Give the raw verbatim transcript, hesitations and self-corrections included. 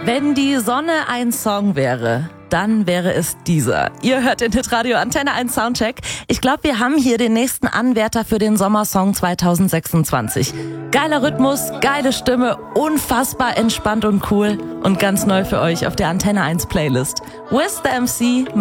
Wenn die Sonne ein Song wäre, dann wäre es dieser. Ihr hört den Hitradio Antenne eins Soundcheck. Ich glaube, wir haben hier den nächsten Anwärter für den Sommersong zwanzig sechsundzwanzig. Geiler Rhythmus, geile Stimme, unfassbar entspannt und cool und ganz neu für euch auf der Antenne eins Playlist. Wiz the M C